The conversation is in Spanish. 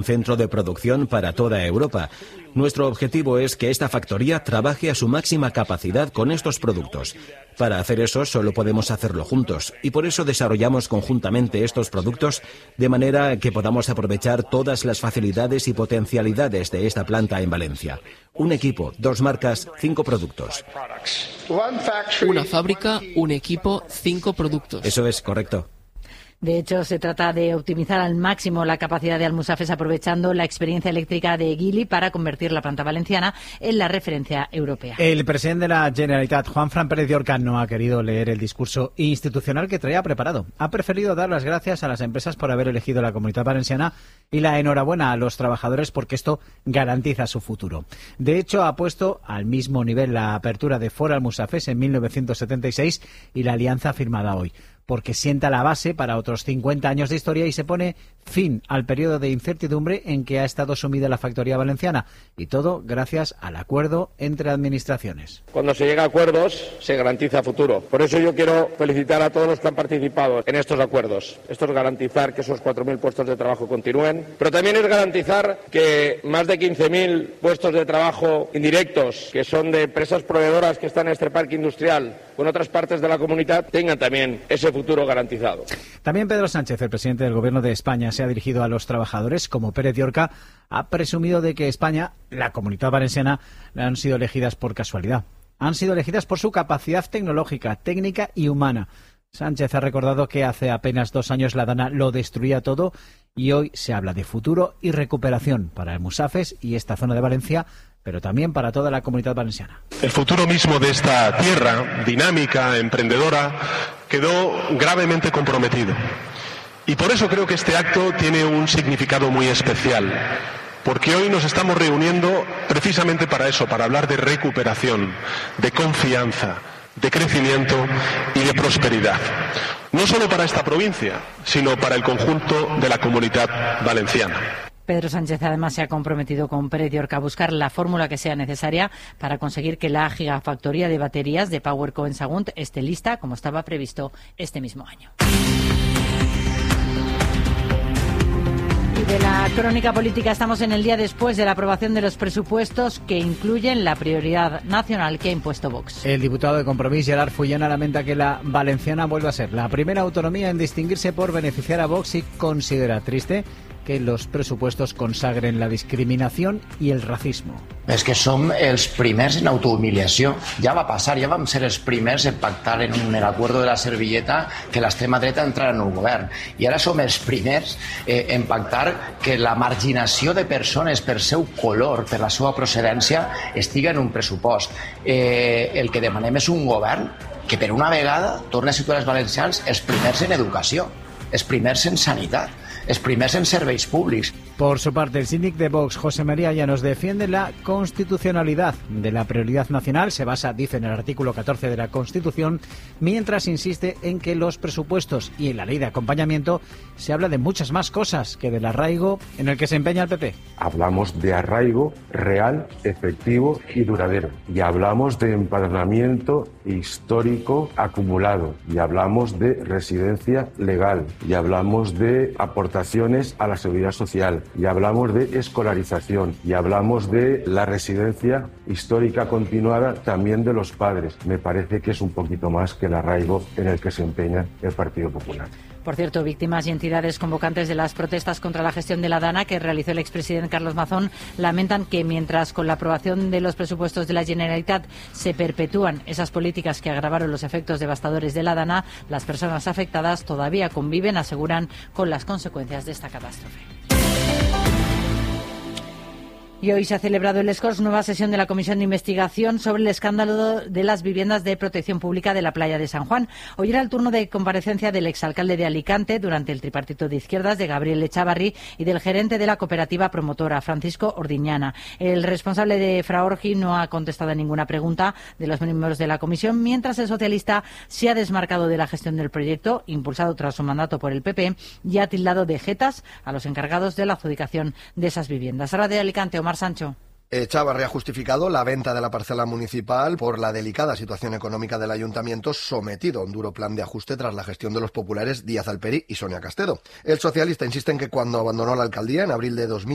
centro de producción para toda Europa. Nuestro objetivo es que esta factoría trabaje a su máxima capacidad con estos productos. Para hacer eso solo podemos hacerlo juntos y por eso desarrollamos conjuntamente estos productos de manera que podamos aprovechar todas las facilidades y potencialidades de esta planta en Valencia. Un equipo, 2 marcas, 5 productos. Una fábrica, un equipo, 5 productos. Eso es correcto. De hecho, se trata de optimizar al máximo la capacidad de Almusafes aprovechando la experiencia eléctrica de Geely para convertir la planta valenciana en la referencia europea. El presidente de la Generalitat, Juanfran Pérez de Orca, no ha querido leer el discurso institucional que traía preparado. Ha preferido dar las gracias a las empresas por haber elegido la Comunitat Valenciana y la enhorabuena a los trabajadores porque esto garantiza su futuro. De hecho, ha puesto al mismo nivel la apertura de Ford Almusafes en 1976 y la alianza firmada hoy, porque sienta la base para otros 50 años de historia y se pone fin al periodo de incertidumbre en que ha estado sumida la factoría valenciana. Y todo gracias al acuerdo entre administraciones. Cuando se llega a acuerdos, se garantiza futuro. Por eso yo quiero felicitar a todos los que han participado en estos acuerdos. Esto es garantizar que esos 4.000 puestos de trabajo continúen, pero también es garantizar que más de 15.000 puestos de trabajo indirectos, que son de empresas proveedoras que están en este parque industrial o en otras partes de la comunidad, tengan también ese futuro garantizado. También Pedro Sánchez, el presidente del Gobierno de España, se ha dirigido a los trabajadores. Como Pérez de Orca, ha presumido de que España, la Comunitat Valenciana, han sido elegidas por casualidad. Han sido elegidas por su capacidad tecnológica, técnica y humana. Sánchez ha recordado que hace apenas 2 años la Dana lo destruía todo y hoy se habla de futuro y recuperación para Almusafes y esta zona de Valencia, pero también para toda la Comunitat Valenciana. El futuro mismo de esta tierra, dinámica, emprendedora, quedó gravemente comprometido. Y por eso creo que este acto tiene un significado muy especial, porque hoy nos estamos reuniendo precisamente para eso, para hablar de recuperación, de confianza, de crecimiento y de prosperidad. No solo para esta provincia, sino para el conjunto de la Comunitat Valenciana. Pedro Sánchez además se ha comprometido con Pérez de Orca a buscar la fórmula que sea necesaria para conseguir que la gigafactoría de baterías de PowerCo en Sagunt esté lista como estaba previsto este mismo año. De la crónica política estamos en el día después de la aprobación de los presupuestos que incluyen la prioridad nacional que ha impuesto Vox. El diputado de Compromís, Gerard Fullana, lamenta que la valenciana vuelva a ser la primera autonomía en distinguirse por beneficiar a Vox y considera triste que los pressupostos consagren la discriminació i el racisme. És que som els primers en autohumiliació. Ja va passar, ja vam ser els primers en pactar en l'acord de la servilleta que l'extrema dreta entrara en el govern. I ara som els primers en pactar que la marginació de persones per seu color, per la seva procedència, estiga en un pressupost. El que demanem és un govern que per una vegada torni a situar els valencians els primers en educació, els primers en sanitat, els primers en serveis públics. Por su parte, el síndic de Vox, José María Llanos, defiende la constitucionalidad de la prioridad nacional. Se basa, dice, en el artículo 14 de la Constitución, mientras insiste en que los presupuestos y en la ley de acompañamiento se habla de muchas más cosas que del arraigo en el que se empeña el PP. Hablamos de arraigo real, efectivo y duradero. Y hablamos de empadronamiento histórico acumulado. Y hablamos de residencia legal. Y hablamos de aportaciones a la seguridad social. Y hablamos de escolarización y hablamos de la residencia histórica continuada también de los padres. Me parece que es un poquito más que el arraigo en el que se empeña el Partido Popular. Por cierto, víctimas y entidades convocantes de las protestas contra la gestión de la Dana que realizó el expresidente Carlos Mazón lamentan que mientras con la aprobación de los presupuestos de la Generalitat se perpetúan esas políticas que agravaron los efectos devastadores de la Dana, las personas afectadas todavía conviven, aseguran, con las consecuencias de esta catástrofe. Y hoy se ha celebrado en Les Corts nueva sesión de la Comisión de Investigación sobre el escándalo de las viviendas de protección pública de la playa de San Juan. Hoy era el turno de comparecencia del exalcalde de Alicante durante el tripartito de izquierdas de Gabriel Echavarri y del gerente de la cooperativa promotora, Francisco Ordiñana. El responsable de Fraorgi no ha contestado a ninguna pregunta de los miembros de la comisión, mientras el socialista se ha desmarcado de la gestión del proyecto, impulsado tras su mandato por el PP, y ha tildado de jetas a los encargados de la adjudicación de esas viviendas. Ahora de Alicante, Omar Sancho. Echavarri ha justificado la venta de la parcela municipal por la delicada situación económica del ayuntamiento, sometido a un duro plan de ajuste tras la gestión de los populares Díaz Alperi y Sonia Castedo. El socialista insiste en que cuando abandonó la alcaldía en abril de 2000